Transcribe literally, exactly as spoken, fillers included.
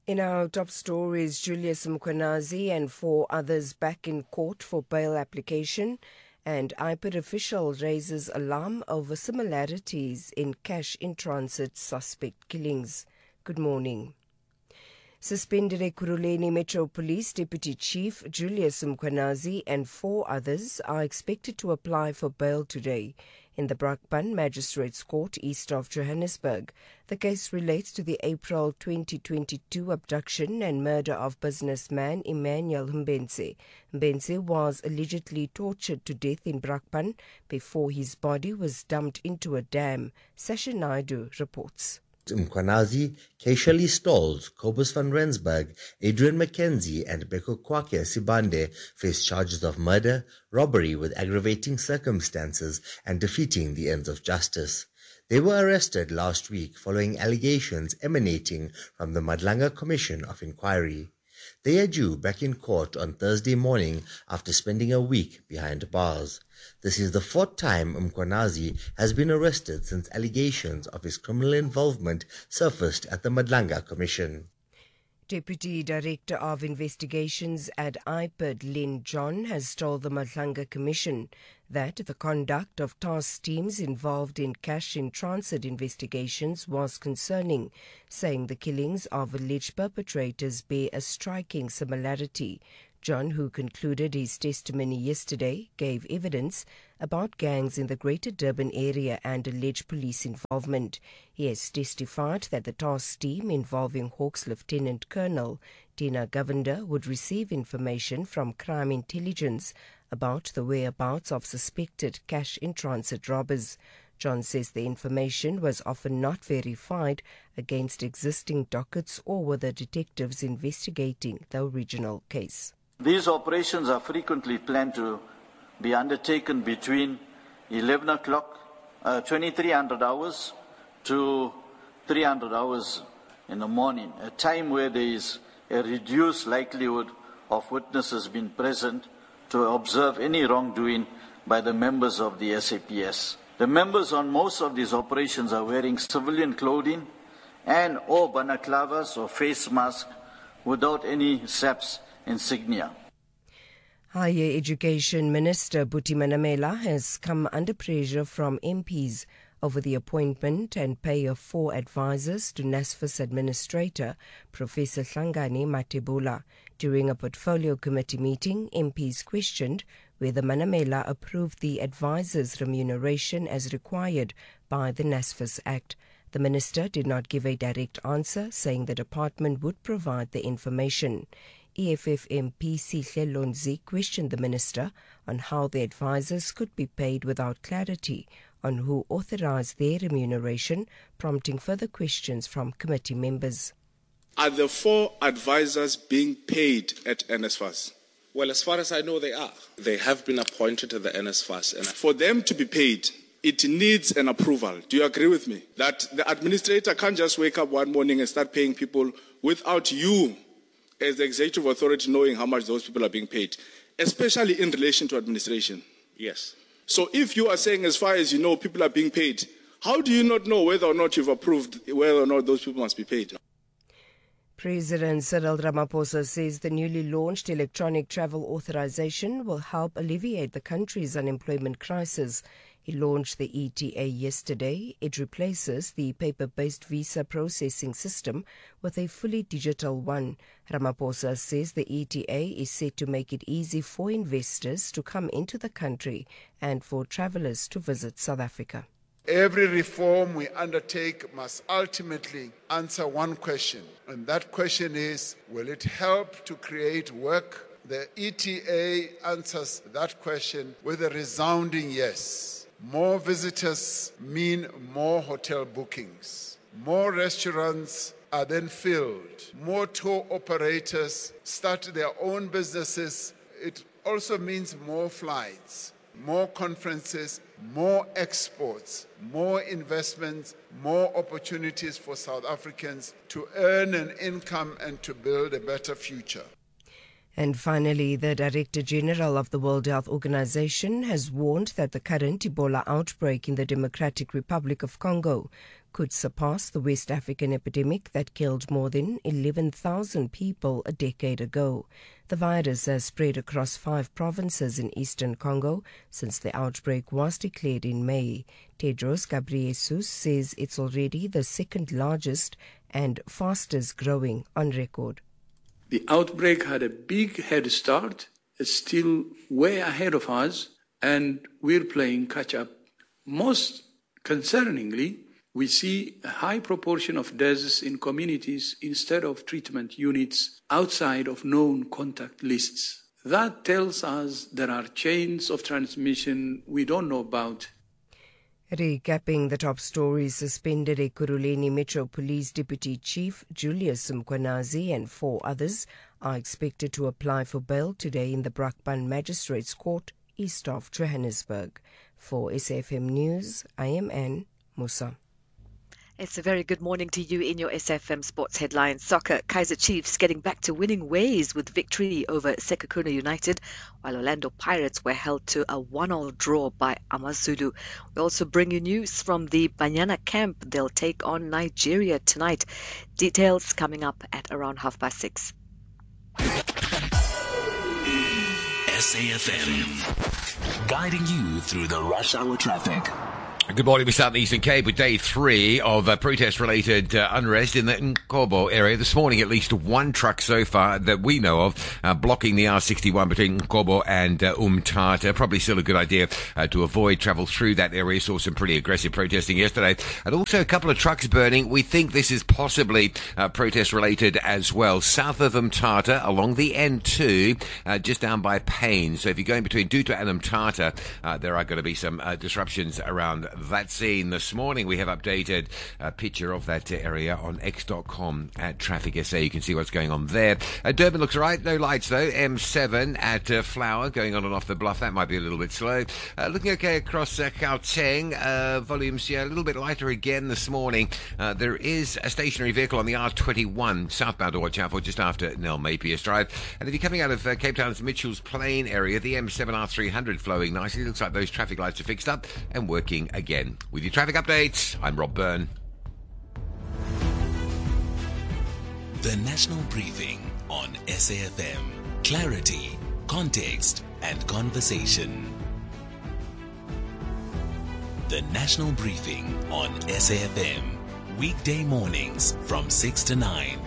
In our top stories, Julius Mkhwanazi and four others back in court for bail application, and I P E D official raises alarm over similarities in cash-in-transit suspect killings. Good morning. Suspended Ekurhuleni Metro Police Deputy Chief Julius Mkhwanazi and four others are expected to apply for bail today in the Brakpan Magistrates Court east of Johannesburg. The case relates to the April twenty twenty-two abduction and murder of businessman Emmanuel Mbenze. Mbenze was allegedly tortured to death in Brakpan before his body was dumped into a dam. Sasha Naidu reports. Mkhwanazi, Keishali Stolz, Cobus van Rensburg, Adrian McKenzie and Beko Kwake Sibande face charges of murder, robbery with aggravating circumstances and defeating the ends of justice. They were arrested last week following allegations emanating from the Madlanga Commission of Inquiry. They are due back in court on Thursday morning after spending a week behind bars. This is the fourth time Mkhwanazi has been arrested since allegations of his criminal involvement surfaced at the Madlanga Commission. Deputy Director of Investigations at I P E D, Lynn John, has told the Madlanga Commission that the conduct of task teams involved in cash-in-transit investigations was concerning, saying the killings of alleged perpetrators bear a striking similarity. John, who concluded his testimony yesterday, gave evidence about gangs in the Greater Durban area and alleged police involvement. He has testified that the task team involving Hawks Lieutenant Colonel Tina Govender would receive information from crime intelligence about the whereabouts of suspected cash-in-transit robbers. John says the information was often not verified against existing dockets or with the detectives investigating the original case. These operations are frequently planned to be undertaken between eleven o'clock, uh, twenty-three hundred hours to three hundred hours in the morning, a time where there is a reduced likelihood of witnesses being present to observe any wrongdoing by the members of the S A P S. The members on most of these operations are wearing civilian clothing and or balaclavas or face masks without any S A P S insignia. Higher Education Minister Buti Manamela has come under pressure from M Ps over the appointment and pay of four advisors to NSFAS Administrator Professor Hlangani Matebula. During a Portfolio Committee meeting, M Ps questioned whether Manamela approved the advisors' remuneration as required by the NSFAS Act. The minister did not give a direct answer, saying the department would provide the information. E F F M P Sihle Lonzi questioned the minister on how the advisors could be paid without clarity on who authorized their remuneration, prompting further questions from committee members. Are the four advisors being paid at NSFAS? Well, as far as I know, they are. They have been appointed to the NSFAS. And for them to be paid, it needs an approval. Do you agree with me? That the administrator can't just wake up one morning and start paying people without you, as the executive authority, knowing how much those people are being paid, especially in relation to administration. Yes. So if you are saying, as far as you know, people are being paid, how do you not know whether or not you've approved whether or not those people must be paid? President Cyril Ramaphosa says the newly launched electronic travel authorization will help alleviate the country's unemployment crisis. He launched the E T A yesterday. It replaces the paper-based visa processing system with a fully digital one. Ramaphosa says the E T A is set to make it easy for investors to come into the country and for travellers to visit South Africa. Every reform we undertake must ultimately answer one question, and that question is, will it help to create work? The E T A answers that question with a resounding yes. More visitors mean more hotel bookings. More restaurants are then filled. More tour operators start their own businesses. It also means more flights, more conferences, more exports, more investments, more opportunities for South Africans to earn an income and to build a better future. And finally, the Director General of the World Health Organization has warned that the current Ebola outbreak in the Democratic Republic of Congo could surpass the West African epidemic that killed more than eleven thousand people a decade ago. The virus has spread across five provinces in eastern Congo since the outbreak was declared in May. Tedros Ghebreyesus says it's already the second largest and fastest growing on record. The outbreak had a big head start. It's still way ahead of us, and we're playing catch up. Most concerningly, we see a high proportion of deaths in communities instead of treatment units outside of known contact lists. That tells us there are chains of transmission we don't know about. Recapping the top stories, suspended Ekurhuleni Metro Police Deputy Chief Julius Mkhwanazi and four others are expected to apply for bail today in the Brakpan Magistrates Court, east of Johannesburg. For S A F M News, I am Anne Musa. It's a very good morning to you in your S F M Sports Headlines. Soccer, Kaizer Chiefs getting back to winning ways with victory over Sekhukhune United, while Orlando Pirates were held to a one-all draw by AmaZulu. We also bring you news from the Banyana camp. They'll take on Nigeria tonight. Details coming up at around half past six. S A F M, guiding you through the rush hour traffic. Good morning. We start in the Eastern Cape with day three of uh, protest-related uh, unrest in the Nkobo area. This morning, at least one truck so far that we know of uh, blocking the R sixty-one between Nkobo and uh, Umtata. Probably still a good idea uh, to avoid travel through that area. Saw some pretty aggressive protesting yesterday. And also a couple of trucks burning. We think this is possibly uh, protest-related as well. South of Umtata, along the N two, uh, just down by Payne. So if you're going between Duta and Umtata, uh, there are going to be some uh, disruptions around that scene. This morning we have updated a picture of that area on x dot com at Traffic S A. You can see what's going on there. Uh, Durban looks all right. No lights though. M seven at uh, Flower going on and off the bluff. That might be a little bit slow. Uh, looking okay across uh, Gauteng. Uh, volumes yeah, a little bit lighter again this morning. Uh, there is a stationary vehicle on the R twenty-one southbound to watch out for just after Nell Mapius Drive. And if you're coming out of uh, Cape Town's Mitchell's Plain area, the M seven R three hundred flowing nicely. Looks like those traffic lights are fixed up and working again. With your traffic updates, I'm Rob Byrne. The National Briefing on S A F M. Clarity, context, and conversation. The National Briefing on S A F M. Weekday mornings from six to nine.